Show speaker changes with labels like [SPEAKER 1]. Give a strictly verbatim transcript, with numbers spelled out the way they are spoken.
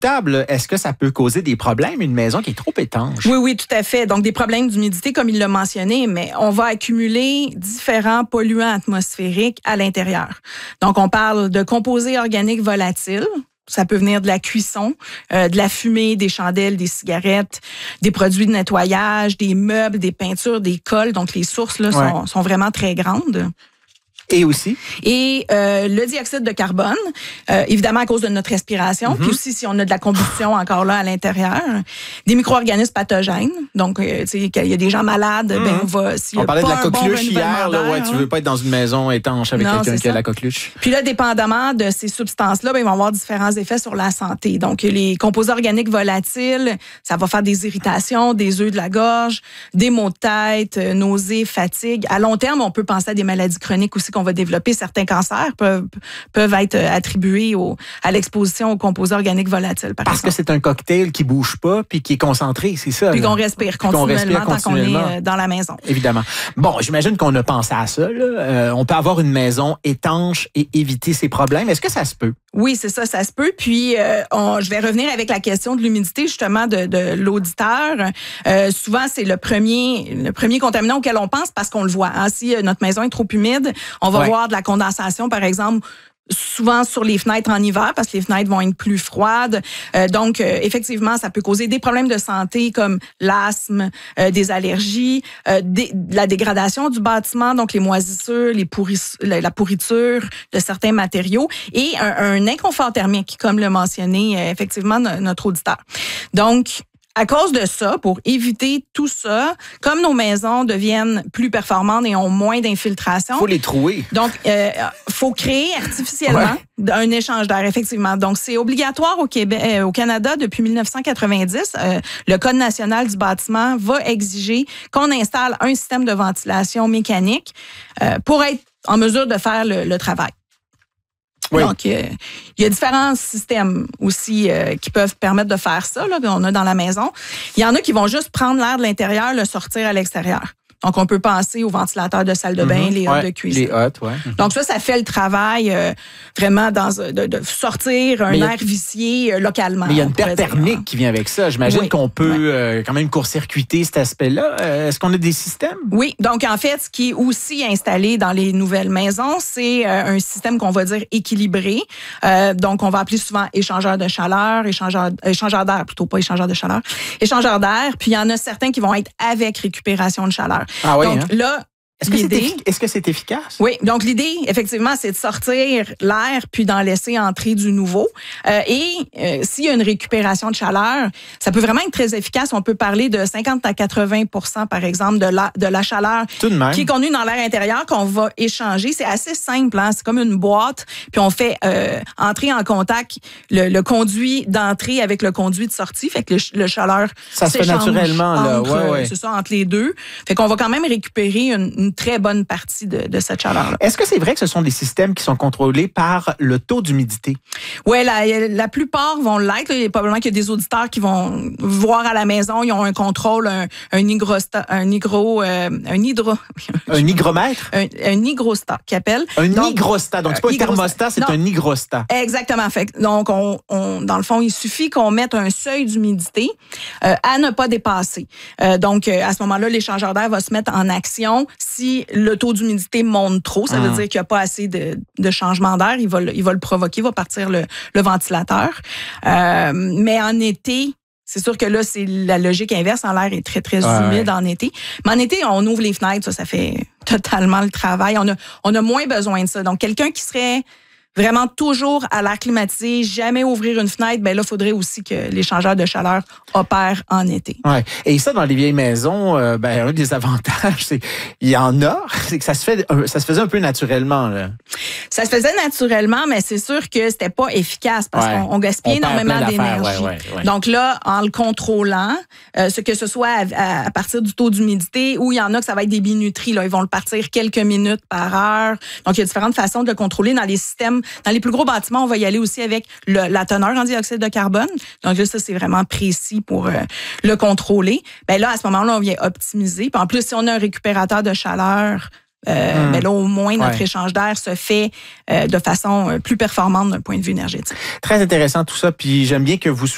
[SPEAKER 1] inéluctable. Est-ce que ça peut causer des problèmes, une maison qui est trop étanche?
[SPEAKER 2] Oui, oui, tout à fait. Donc, des problèmes d'humidité, comme il l'a mentionné, mais on va accumuler différents polluants atmosphériques à l'intérieur. Donc, on parle de composés organiques volatiles. Ça peut venir de la cuisson, euh, de la fumée, des chandelles, des cigarettes, des produits de nettoyage, des meubles, des peintures, des colles. Donc, les sources là, sont, ouais. sont vraiment très grandes.
[SPEAKER 1] Et aussi?
[SPEAKER 2] Et euh, le dioxyde de carbone, euh, évidemment à cause de notre respiration, mm-hmm. puis aussi si on a de la combustion encore là à l'intérieur, des micro-organismes pathogènes. Donc, euh, tu sais, qu'il y a des gens malades, mm-hmm. ben on va...
[SPEAKER 1] On parlait de la coqueluche bon hier, là, ouais, tu veux pas être dans une maison étanche avec non, quelqu'un qui a la coqueluche.
[SPEAKER 2] Puis là, dépendamment de ces substances-là, ben, ils vont avoir différents effets sur la santé. Donc, les composés organiques volatiles, ça va faire des irritations, des œufs de la gorge, des maux de tête, nausées, fatigue. À long terme, on peut penser à des maladies chroniques aussi qu'on va développer. Certains cancers peuvent, peuvent être attribués au, à l'exposition aux composés organiques volatiles, par
[SPEAKER 1] Parce
[SPEAKER 2] exemple.
[SPEAKER 1] que c'est un cocktail qui bouge pas puis qui est concentré, c'est ça?
[SPEAKER 2] Puis
[SPEAKER 1] là.
[SPEAKER 2] qu'on respire continuellement, qu'on respire continuellement tant qu'on est dans la maison.
[SPEAKER 1] Évidemment. Bon, j'imagine qu'on a pensé à ça. Là. Euh, on peut avoir une maison étanche et éviter ces problèmes. Est-ce que ça se peut?
[SPEAKER 2] Oui, c'est ça, ça se peut. Puis, euh, on, je vais revenir avec la question de l'humidité, justement, de, de l'auditeur. Euh, souvent, c'est le premier, le premier contaminant auquel on pense parce qu'on le voit. Hein. Si notre maison est trop humide, on va ouais. voir de la condensation, par exemple, souvent sur les fenêtres en hiver parce que les fenêtres vont être plus froides. Euh, donc, euh, effectivement, ça peut causer des problèmes de santé comme l'asthme, euh, des allergies, euh, des, la dégradation du bâtiment, donc les moisissures, les pourris, la, la pourriture de certains matériaux et un, un inconfort thermique, comme le mentionnait euh, effectivement notre auditeur. Donc, à cause de ça, pour éviter tout ça, comme nos maisons deviennent plus performantes et ont moins d'infiltration...
[SPEAKER 1] Faut les trouer.
[SPEAKER 2] Donc, euh, faut créer artificiellement ouais. un échange d'air, effectivement. Donc, c'est obligatoire au Québec, euh, au Canada depuis dix-neuf cent quatre-vingt-dix. Euh, le Code national du bâtiment va exiger qu'on installe un système de ventilation mécanique euh, pour être en mesure de faire le, le travail. Oui. Donc, euh, il y a différents systèmes aussi euh, qui peuvent permettre de faire ça, là, qu'on a dans la maison. Il y en a qui vont juste prendre l'air de l'intérieur, le sortir à l'extérieur. Donc, on peut penser aux ventilateurs de salle de bain, mm-hmm. les hottes ouais, de cuisine.
[SPEAKER 1] Les hottes, oui. Mm-hmm.
[SPEAKER 2] Donc, ça, ça fait le travail euh, vraiment dans, de, de sortir un air a, vicié euh, localement.
[SPEAKER 1] Mais il y a une perte thermique hein. qui vient avec ça. J'imagine oui, qu'on peut oui. euh, quand même court-circuiter cet aspect-là. Euh, est-ce qu'on a des systèmes?
[SPEAKER 2] Oui. Donc, en fait, ce qui est aussi installé dans les nouvelles maisons, c'est euh, un système qu'on va dire équilibré. Euh, donc, on va appeler souvent échangeur de chaleur, échangeur, échangeur d'air, plutôt pas échangeur de chaleur, échangeur d'air. Puis, il y en a certains qui vont être avec récupération de chaleur.
[SPEAKER 1] Ah oui,
[SPEAKER 2] donc
[SPEAKER 1] hein?
[SPEAKER 2] là,
[SPEAKER 1] est-ce que, c'est effic- est-ce que c'est efficace?
[SPEAKER 2] Oui, donc l'idée, effectivement, c'est de sortir l'air puis d'en laisser entrer du nouveau. Euh, et euh, s'il y a une récupération de chaleur, ça peut vraiment être très efficace. On peut parler de cinquante à quatre-vingts pour cent, par exemple, de la, de la chaleur
[SPEAKER 1] Tout de même.
[SPEAKER 2] qui est contenue dans l'air intérieur qu'on va échanger. C'est assez simple, hein? C'est comme une boîte, puis on fait euh, entrer en contact le, le conduit d'entrée avec le conduit de sortie. Fait que le, le chaleur
[SPEAKER 1] ça se fait naturellement, là.
[SPEAKER 2] Entre,
[SPEAKER 1] ouais, ouais.
[SPEAKER 2] C'est ça, entre les deux. Fait qu'on va quand même récupérer une, une très bonne partie de, de cette chaleur-là.
[SPEAKER 1] Est-ce que c'est vrai que ce sont des systèmes qui sont contrôlés par le taux d'humidité?
[SPEAKER 2] Oui, la, la plupart vont l'être. Il y a probablement qu'il y a des auditeurs qui vont voir à la maison, ils ont un contrôle, un, un hygrostat, un hydro, euh, un hydro...
[SPEAKER 1] Un hygromètre?
[SPEAKER 2] Un, un hygrostat, qui appelle.
[SPEAKER 1] Un donc, hygrostat. Donc, c'est pas un thermostat, c'est non. un hygrostat.
[SPEAKER 2] Exactement. Fait, donc, on, on, dans le fond, il suffit qu'on mette un seuil d'humidité euh, à ne pas dépasser. Euh, donc, euh, à ce moment-là, l'échangeur d'air va se mettre en action si le taux d'humidité monte trop. Ça veut mmh. dire qu'il n'y a pas assez de, de changement d'air. Il va, il va le provoquer, il va partir le, le ventilateur. Euh, mais en été, c'est sûr que là, c'est la logique inverse. L'air est très, très ouais. humide en été. Mais en été, on ouvre les fenêtres. Ça, ça fait totalement le travail. On a, on a moins besoin de ça. Donc, quelqu'un qui serait vraiment toujours à l'air climatisé, jamais ouvrir une fenêtre, ben là, il faudrait aussi que l'échangeur de chaleur opère en été.
[SPEAKER 1] Ouais. Et ça, dans les vieilles maisons, euh, ben, un des avantages, c'est il y en a, c'est que ça se fait, ça se faisait un peu naturellement, là.
[SPEAKER 2] Ça se faisait naturellement, mais c'est sûr que c'était pas efficace parce ouais. qu'on on gaspillait on énormément d'énergie.
[SPEAKER 1] Ouais, ouais, ouais.
[SPEAKER 2] Donc là, en le contrôlant, euh, ce que ce soit à, à partir du taux d'humidité, ou il y en a que ça va être des binutries, là, ils vont le partir quelques minutes par heure. Donc, il y a différentes façons de le contrôler dans les systèmes. Dans les plus gros bâtiments, on va y aller aussi avec le, la teneur en dioxyde de carbone. Donc là, ça, c'est vraiment précis pour euh, le contrôler. Ben là, à ce moment-là, on vient optimiser. Puis en plus, si on a un récupérateur de chaleur, Euh, mmh. ben là, au moins, notre ouais. échange d'air se fait euh, de façon plus performante d'un point de vue énergétique.
[SPEAKER 1] Très intéressant tout ça. Puis j'aime bien que vous